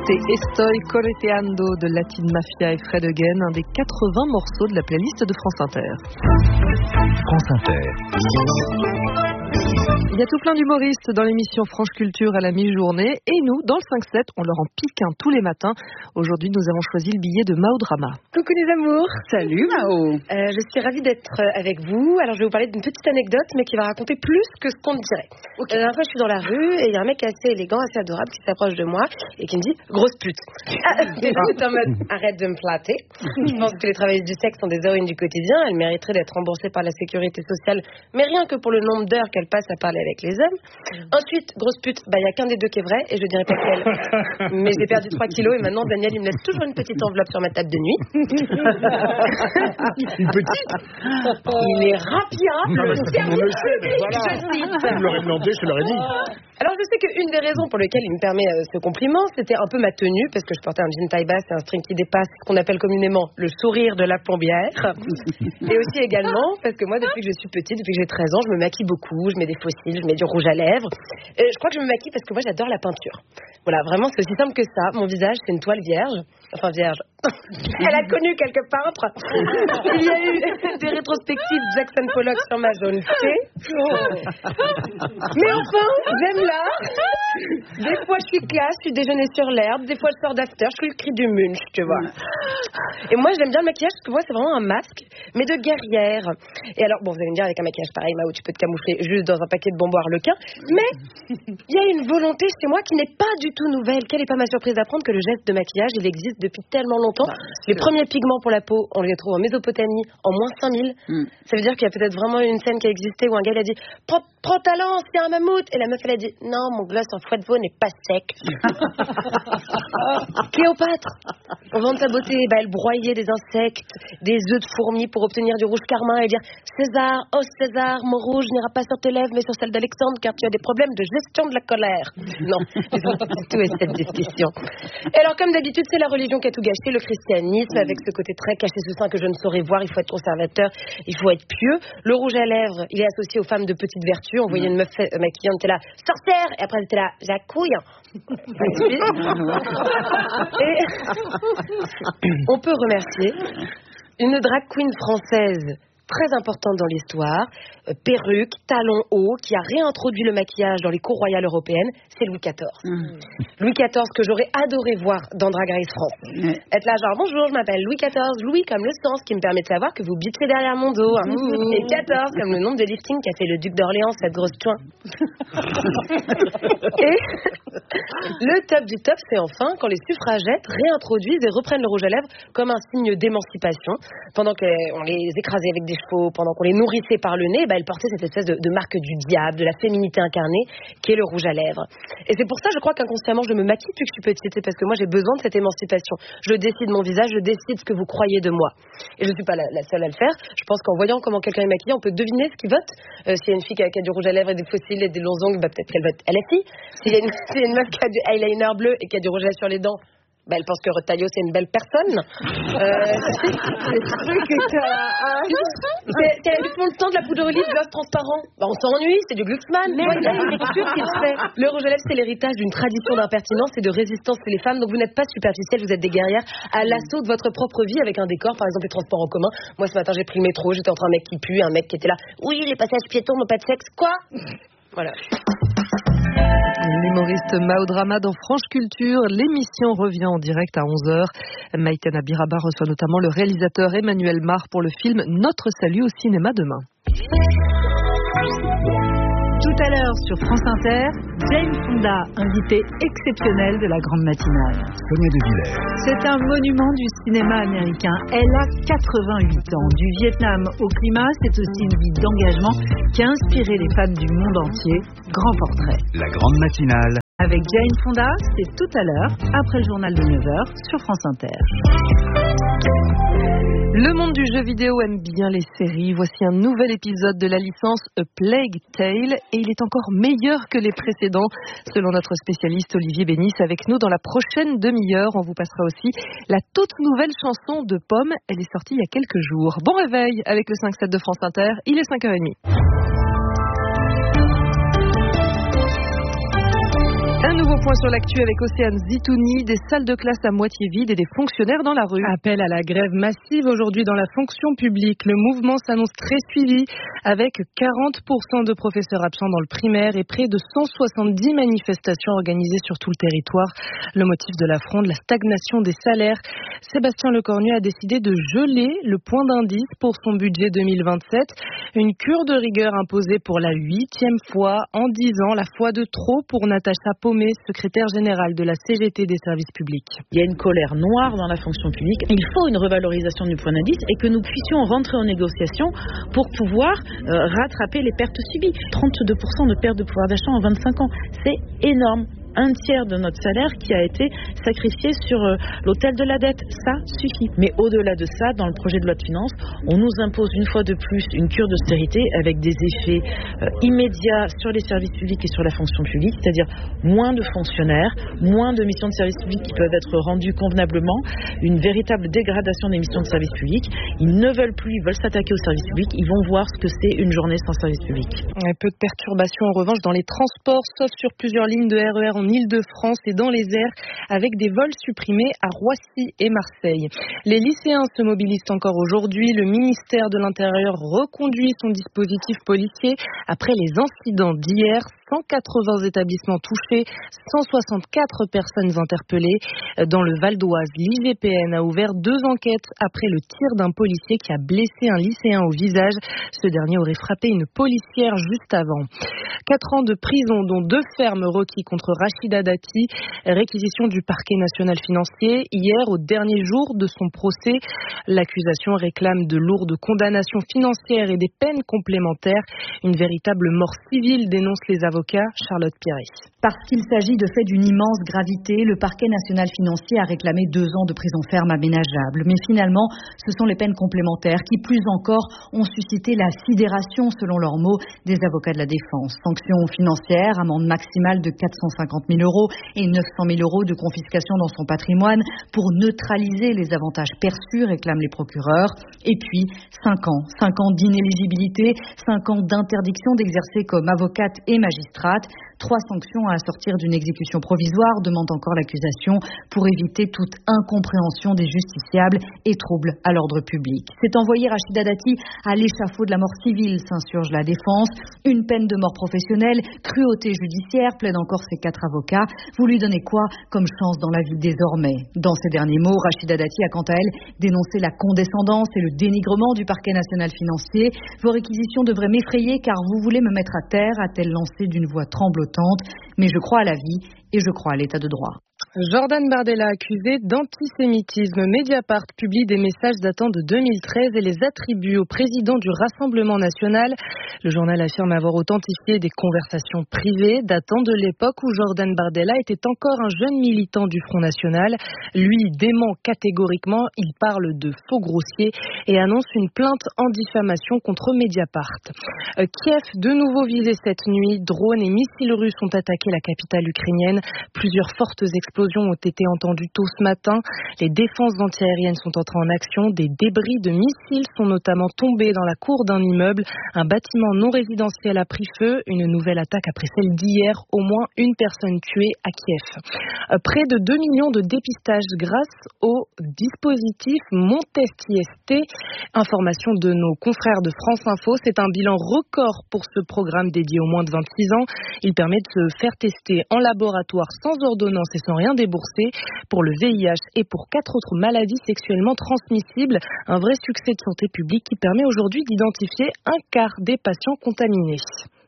C'était Estoy Correteando de Latin Mafia et Fred Again, un des 80 morceaux de la playlist de France Inter. France Inter. Il y a tout plein d'humoristes dans l'émission Franche Culture à la mi-journée et nous, dans le 5-7, on leur en pique un tous les matins. Aujourd'hui, nous avons choisi le billet de Mao Drama. Coucou les amours. Salut Mao. Je suis ravie d'être avec vous. Alors je vais vous parler d'une petite anecdote mais qui va raconter plus que ce qu'on dirait. La dernière fois je suis dans la rue et il y a un mec assez élégant, assez adorable qui s'approche de moi et qui me dit grosse pute. Déjà c'est en mode arrête de me flatter. Je pense que les travailleuses du sexe sont des héroïnes du quotidien. Elles mériteraient d'être remboursées par la sécurité sociale, mais rien que pour le nombre d'heures qu'elles passent à parler avec les hommes. Ensuite, grosse pute, il y a qu'un des deux qui est vrai et je dirais pas quel. Mais j'ai perdu 3 kilos et maintenant Daniel il me laisse toujours une petite enveloppe sur ma table de nuit. Une petite. Il est rapide. Voilà. Je Je l'aurais demandé, je l'aurais dit. Alors je sais qu'une des raisons pour lesquelles il me permet ce compliment, c'était un peu ma tenue, parce que je portais un jean taille basse et un string qui dépasse, ce qu'on appelle communément le sourire de la plombière. Et aussi également, parce que moi depuis que je suis petite, depuis que j'ai 13 ans, je me maquille beaucoup, je mets des faux cils, je mets du rouge à lèvres. Je crois que je me maquille parce que moi j'adore la peinture. Voilà, vraiment c'est aussi simple que ça. Mon visage c'est une toile vierge. Enfin vierge. Elle a connu quelques peintres. Il y a eu des rétrospectives Jackson Pollock sur ma jaune thé. Mais enfin, j'aime l'art. Des fois je suis classe, je suis déjeuner sur l'herbe. Des fois je sors d'after, je suis le cri du munch, tu vois. Et moi j'aime bien le maquillage parce que moi c'est vraiment un masque, mais de guerrière. Et alors, bon, vous allez me dire avec un maquillage pareil, Mao, tu peux te camoufler juste dans un paquet de bonbons harlequins. Mais il y a une volonté chez moi qui n'est pas du tout nouvelle. Quelle est pas ma surprise d'apprendre que le geste de maquillage, il existe depuis tellement longtemps. Les premiers pigments pour la peau, on les trouve en Mésopotamie en moins 5000. Ça veut dire qu'il y a peut-être vraiment une scène qui a existé où un gars il a dit prends ta lance, c'est un mammouth. Et la meuf elle a dit non, mon gloss en foie de veau n'est pas sec. Cléopâtre, au vent de sa beauté, elle broyait des insectes, des œufs de fourmis pour obtenir du rouge carmin et dire César, oh César, mon rouge n'ira pas sur tes lèvres mais sur celle d'Alexandre car tu as des problèmes de gestion de la colère. Non, c'est pas du tout cette discussion. Et alors comme d'habitude c'est la religion qui a tout gâché, le christianisme avec ce côté très caché sous sein que je ne saurais voir, il faut être conservateur, il faut être pieux. Le rouge à lèvres, il est associé aux femmes de petite vertu. On voyait une meuf maquillée, on était là sorcière et après elle était là Jacouille. Et on peut remercier une drag queen française très importante dans l'histoire, perruque, talons hauts, qui a réintroduit le maquillage dans les cours royales européennes, c'est Louis XIV. Louis XIV que j'aurais adoré voir dans Drag Race France. Être là genre bonjour, je m'appelle Louis XIV, Louis comme le sens qui me permet de savoir que vous bitchez derrière mon dos, hein. Et 14 comme le nombre de liftings qu'a fait le duc d'Orléans, cette grosse chouin. Et le top du top, c'est enfin quand les suffragettes réintroduisent et reprennent le rouge à lèvres comme un signe d'émancipation. Pendant qu'on les écrasait avec des chevaux, pendant qu'on les nourrissait par le nez, elles portaient cette espèce de marque du diable, de la féminité incarnée, qui est le rouge à lèvres. Et c'est pour ça, je crois qu'inconsciemment, je me maquille depuis que je suis petite, c'est parce que moi, j'ai besoin de cette émancipation. Je décide mon visage, je décide ce que vous croyez de moi. Et je ne suis pas la seule à le faire. Je pense qu'en voyant comment quelqu'un est maquillé, on peut deviner ce qu'il vote. S'il y a une fille qui a du rouge à lèvres et des fossiles et des longs ongles, peut-être qu'elle vote LFI. S'il y a une meuf qui a du eyeliner bleu et qui a du rouge à lèvres sur les dents, elle pense que Retailleau c'est une belle personne. C'est truc que t'as le temps de la poudre olive, gloss transparent. On s'ennuie, c'est du Glucksmann. Mais il y a une lecture qui se fait. Le rouge à lèvres c'est l'héritage d'une tradition d'impertinence et de résistance chez les femmes. Donc vous n'êtes pas superficielles, vous êtes des guerrières à l'assaut de votre propre vie avec un décor, par exemple les transports en commun. Moi ce matin j'ai pris le métro, j'étais entre un mec qui pue, un mec qui était là. Oui, les passages piétons n'ont pas de sexe. Quoi? Voilà. L'humoriste Mao Drama dans Franche Culture. L'émission revient en direct à 11h. Maïtena Biraba reçoit notamment le réalisateur Emmanuel Mar pour le film Notre salut au cinéma demain. Tout à l'heure sur France Inter, Jane Fonda, invitée exceptionnelle de la grande matinale. Sonia De Villers. C'est un monument du cinéma américain. Elle a 88 ans. Du Vietnam au climat, c'est aussi une vie d'engagement qui a inspiré les femmes du monde entier. Grand portrait. La grande matinale. Avec Jane Fonda, c'est tout à l'heure, après le journal de 9h sur France Inter. Le monde du jeu vidéo aime bien les séries. Voici un nouvel épisode de la licence A Plague Tale et il est encore meilleur que les précédents, selon notre spécialiste Olivier Bénis. Avec nous dans la prochaine demi-heure, on vous passera aussi la toute nouvelle chanson de Pomme. Elle est sortie il y a quelques jours. Bon réveil avec le 5-7 de France Inter, il est 5h30. Un nouveau Nouveau point sur l'actu avec Océane Zitouni, des salles de classe à moitié vides et des fonctionnaires dans la rue. Appel à la grève massive aujourd'hui dans la fonction publique. Le mouvement s'annonce très suivi avec 40% de professeurs absents dans le primaire et près de 170 manifestations organisées sur tout le territoire. Le motif de la fronde, la stagnation des salaires. Sébastien Lecornu a décidé de geler le point d'indice pour son budget 2027. Une cure de rigueur imposée pour la 8e fois en 10 ans, la fois de trop pour Natacha Paumé, secrétaire générale de la CGT des services publics. Il y a une colère noire dans la fonction publique. Il faut une revalorisation du point d'indice et que nous puissions rentrer en négociation pour pouvoir rattraper les pertes subies. 32% de perte de pouvoir d'achat en 25 ans, c'est énorme. Un tiers de notre salaire qui a été sacrifié sur l'autel de la dette. Ça suffit. Mais au-delà de ça, dans le projet de loi de finances, on nous impose une fois de plus une cure d'austérité avec des effets immédiats sur les services publics et sur la fonction publique, c'est-à-dire moins de fonctionnaires, moins de missions de services publics qui peuvent être rendues convenablement, une véritable dégradation des missions de services publics. Ils ne veulent plus, ils veulent s'attaquer aux services publics, ils vont voir ce que c'est une journée sans service public. Peu de perturbations en revanche dans les transports, sauf sur plusieurs lignes de RER en Île-de-France et dans les airs, avec des vols supprimés à Roissy et Marseille. Les lycéens se mobilisent encore aujourd'hui. Le ministère de l'Intérieur reconduit son dispositif policier après les incidents d'hier. 180 établissements touchés, 164 personnes interpellées. Dans le Val d'Oise, l'IGPN a ouvert 2 enquêtes après le tir d'un policier qui a blessé un lycéen au visage. Ce dernier aurait frappé une policière juste avant. 4 ans de prison, dont 2 fermes requis contre Rachida Dati. Réquisition du parquet national financier. Hier, au dernier jour de son procès, l'accusation réclame de lourdes condamnations financières et des peines complémentaires. Une véritable mort civile, dénonce les avocats. Charlotte Pierry. Parce qu'il s'agit de faits d'une immense gravité, le parquet national financier a réclamé 2 ans de prison ferme aménageable. Mais finalement, ce sont les peines complémentaires qui, plus encore, ont suscité la sidération, selon leurs mots, des avocats de la défense. Sanctions financières, amende maximale de 450 000 € et 900 000 € de confiscation dans son patrimoine pour neutraliser les avantages perçus, réclament les procureurs. Et puis, 5 ans d'inéligibilité, 5 ans d'interdiction d'exercer comme avocate et magistrate. 3 sanctions à assortir d'une exécution provisoire, demande encore l'accusation, pour éviter toute incompréhension des justiciables et trouble à l'ordre public. C'est envoyer Rachida Dati à l'échafaud de la mort civile, s'insurge la défense. Une peine de mort professionnelle, cruauté judiciaire, plaident encore ces 4 avocats. Vous lui donnez quoi comme chance dans la vie désormais? Dans ces derniers mots, Rachida Dati a quant à elle dénoncé la condescendance et le dénigrement du parquet national financier. Vos réquisitions devraient m'effrayer car vous voulez me mettre à terre, a-t-elle lancé d'une voix tremblotante. Mais je crois à la vie et je crois à l'état de droit. Jordan Bardella accusé d'antisémitisme. Mediapart publie des messages datant de 2013 et les attribue au président du Rassemblement national. Le journal affirme avoir authentifié des conversations privées datant de l'époque où Jordan Bardella était encore un jeune militant du Front National. Lui dément catégoriquement, il parle de faux grossiers et annonce une plainte en diffamation contre Mediapart. Kiev, de nouveau visé cette nuit. Drones et missiles russes ont attaqué la capitale ukrainienne. Plusieurs fortes explosions ont été entendues tôt ce matin. Les défenses antiaériennes sont entrées en action. Des débris de missiles sont notamment tombés dans la cour d'un immeuble. Un bâtiment non résidentiel a pris feu. Une nouvelle attaque après celle d'hier. Au moins une personne tuée à Kiev. Près de 2 millions de dépistages grâce au dispositif Montest IST. Information de nos confrères de France Info. C'est un bilan record pour ce programme dédié aux moins de 26 ans. Il permet de se faire tester en laboratoire sans ordonnance et sans rien déboursé pour le VIH et pour 4 autres maladies sexuellement transmissibles. Un vrai succès de santé publique qui permet aujourd'hui d'identifier 1/4 des patients contaminés.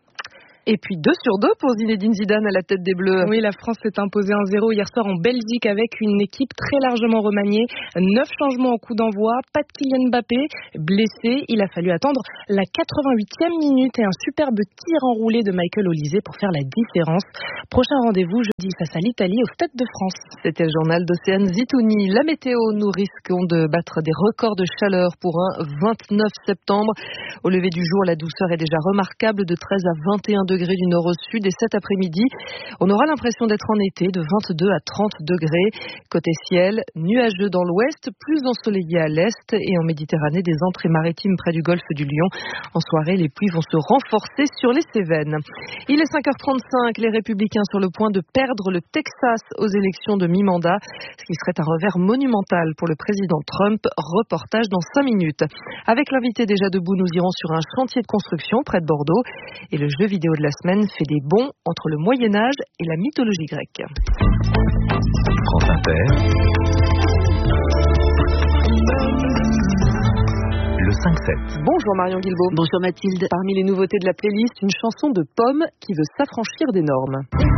Et puis 2 sur 2 pour Zinedine Zidane à la tête des Bleus. Oui, la France s'est imposée 1-0 hier soir en Belgique avec une équipe très largement remaniée. 9 changements au coup d'envoi, pas de Kylian Mbappé, blessé. Il a fallu attendre la 88e minute et un superbe tir enroulé de Michael Olise pour faire la différence. Prochain rendez-vous jeudi face à l'Italie au Stade de France. C'était le journal d'Océane Zitouni. La météo, nous risquons de battre des records de chaleur pour un 29 septembre. Au lever du jour, la douceur est déjà remarquable de 13 à 21 degrés. degrés du nord au sud et cet après-midi, on aura l'impression d'être en été de 22 à 30 degrés. Côté ciel, nuageux dans l'ouest, plus ensoleillé à l'est et en Méditerranée, des entrées maritimes près du golfe du Lion. En soirée, les pluies vont se renforcer sur les Cévennes. Il est 5h35, les Républicains sur le point de perdre le Texas aux élections de mi-mandat, ce qui serait un revers monumental pour le président Trump. Reportage dans 5 minutes. Avec l'invité déjà debout, nous irons sur un chantier de construction près de Bordeaux. Et le jeu vidéo de la semaine fait des bonds entre le Moyen-Âge et la mythologie grecque. France Inter. Le 5-7. Bonjour Marion Guilbault. Bonjour Mathilde. Parmi les nouveautés de la playlist, une chanson de Pomme qui veut s'affranchir des normes.